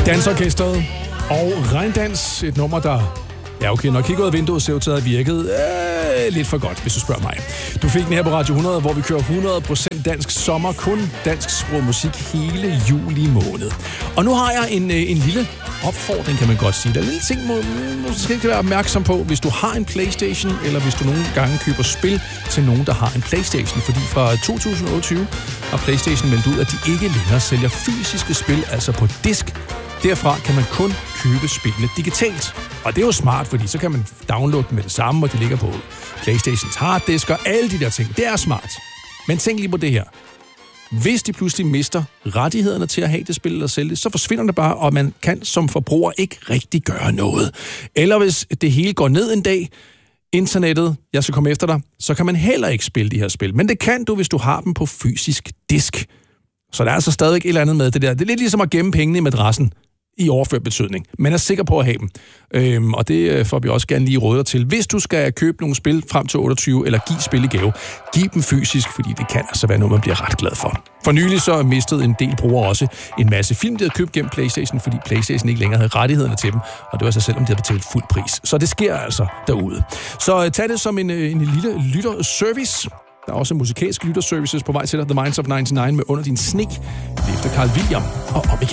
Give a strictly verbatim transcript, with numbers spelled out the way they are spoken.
Dansorkestret og Regndans, et nummer, der... Ja, okay, når jeg kigger ud af vinduet, ser ud til at have virket øh, lidt for godt, hvis du spørger mig. Du fik den her på Radio hundrede, hvor vi kører hundrede procent dansk sommer, kun dansksproget musik hele juli måned. Og nu har jeg en, øh, en lille opfordring, kan man godt sige. Der er en lille ting, må, må du skal være opmærksom på, hvis du har en PlayStation, eller hvis du nogle gange køber spil til nogen, der har en PlayStation. Fordi fra to tusind og otteogtyve har PlayStation meldt ud, at de ikke længere sælger fysiske spil, altså på disk. Derfra kan man kun købe spillene digitalt. Og det er jo smart, fordi så kan man downloade dem med det samme, og de ligger på PlayStations harddisk og alle de der ting. Det er smart. Men tænk lige på det her. Hvis de pludselig mister rettighederne til at have det spil eller sælge det, så forsvinder det bare, og man kan som forbruger ikke rigtig gøre noget. Eller hvis det hele går ned en dag, internettet, jeg skal komme efter dig, så kan man heller ikke spille de her spil. Men det kan du, hvis du har dem på fysisk disk. Så der er altså stadig et eller andet med det der. Det er lidt ligesom at gemme pengene i madrassen i overført betydning. Man er sikker på at have dem. Øhm, og det får vi også gerne lige råder til. Hvis du skal købe nogle spil frem til otteogtyve, eller give spil i gave, giv dem fysisk, fordi det kan altså være noget, man bliver ret glad for. For nylig så mistede en del brugere også en masse film, de havde købt gennem PlayStation, fordi PlayStation ikke længere havde rettighederne til dem, og det var så selvom de havde betalt fuld pris. Så det sker altså derude. Så tag det som en, en lille lytterservice. Der er også musikalsk lytterservices på vej til dig. The Minds of nioghalvfems med Under din sne. Det er efter Carl William og om igen.